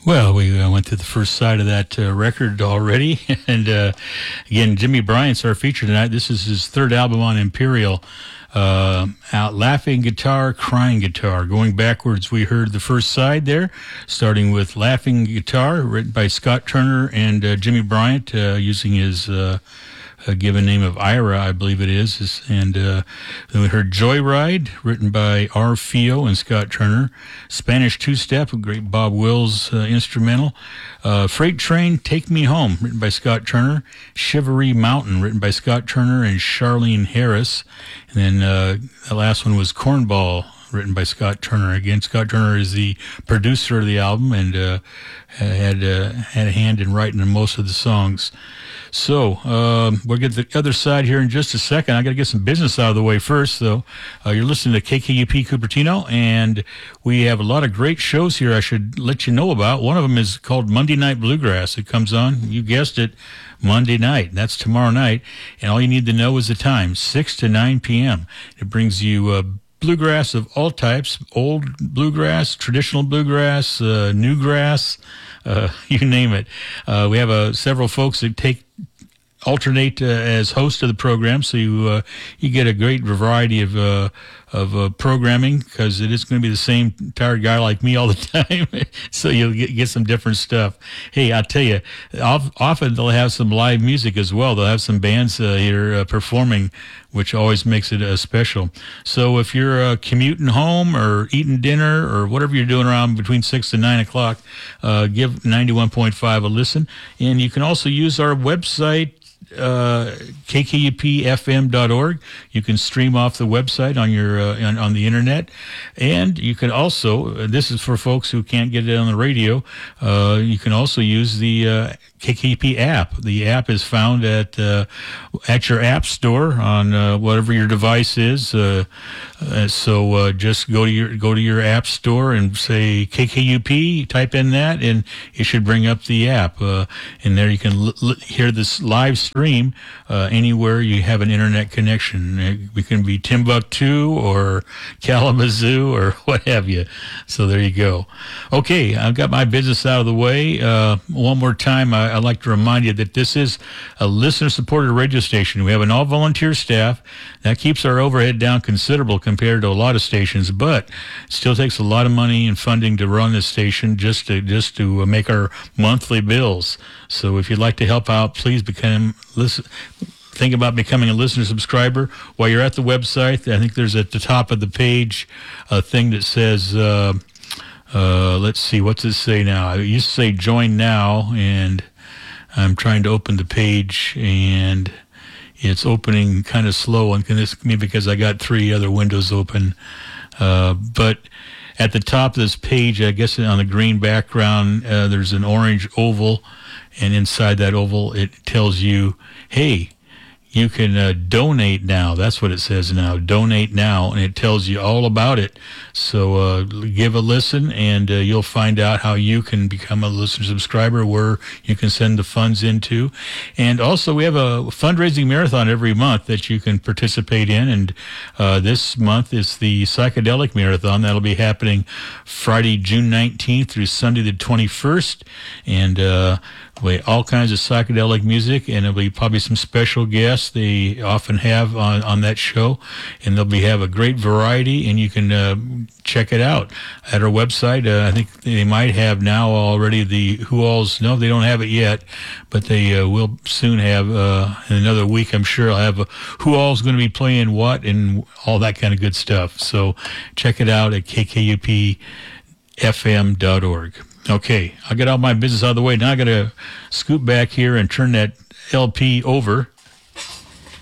Well, we went through the first side of that record already. And again, Jimmy Bryant's our feature tonight. This is his third album on Imperial. Out Laughing Guitar, Crying Guitar. Going backwards, we heard the first side there, starting with Laughing Guitar, written by Scott Turner and Jimmy Bryant, using his given name of Ira, I believe it is. And then we heard Joyride, written by R. Fio and Scott Turner. Spanish Two-Step, a great Bob Wills instrumental. Freight Train, Take Me Home, written by Scott Turner. Shivery Mountain, written by Scott Turner and Charlene Harris. And then the last one was Cornball, written by Scott Turner. Again, Scott Turner is the producer of the album and had a hand in writing most of the songs. So we'll get the other side here in just a second. I got to get some business out of the way first, though. You're listening to KKUP Cupertino, and we have a lot of great shows here I should let you know about. One of them is called Monday Night Bluegrass. It comes on, you guessed it, Monday night. That's tomorrow night, and all you need to know is the time, 6 to 9 p.m. It brings you bluegrass of all types, old bluegrass, traditional bluegrass, new grass, you name it. We have several folks that alternate as host of the program, so you get a great variety of programming, because it is going to be the same tired guy like me all the time. So you'll get some different stuff. Hey, I tell you, often they'll have some live music as well. They'll have some bands here performing, which always makes it special. So if you're commuting home or eating dinner or whatever you're doing around between 6 and 9 o'clock, give 91.5 a listen. And you can also use our website, kkupfm.org. You can stream off the website on your on the internet, and you can also, this is for folks who can't get it on the radio, you can also use the KKUP app. The app is found at your app store on whatever your device is. So just go to your app store and say KKUP, type in that, and it should bring up the app. And there you can hear this live stream anywhere you have an internet connection. We can be Timbuktu or Kalamazoo or what have you. So there you go. Okay, I've got my business out of the way. One more time, I'd like to remind you that this is a listener-supported radio station. We have an all-volunteer staff. That keeps our overhead down considerable compared to a lot of stations, but it still takes a lot of money and funding to run this station just to make our monthly bills. So if you'd like to help out, please think about becoming a listener subscriber. While you're at the website, I think there's at the top of the page a thing that says, let's see, what's it say now? It used to say join now, and I'm trying to open the page, and it's opening kind of slow, and this maybe because I got 3 other windows open. But at the top of this page, I guess on the green background, there's an orange oval, and inside that oval, it tells you, hey, you can donate now. That's what it says now. Donate now, and it tells you all about it. So give a listen, and you'll find out how you can become a listener subscriber, where you can send the funds into. And also, we have a fundraising marathon every month that you can participate in. And this month is the Psychedelic Marathon. That'll be happening Friday, June 19th through Sunday the 21st. And all kinds of psychedelic music, and there'll be probably some special guests they often have on that show, and they'll have a great variety, and you can check it out at our website. I think they might have now already the Who Alls. No, they don't have it yet, but they will soon have in another week. I'm sure I'll have Who All's going to be playing what and all that kind of good stuff. So check it out at kkupfm.org. Okay, I got all my business out of the way. Now I got to scoot back here and turn that LP over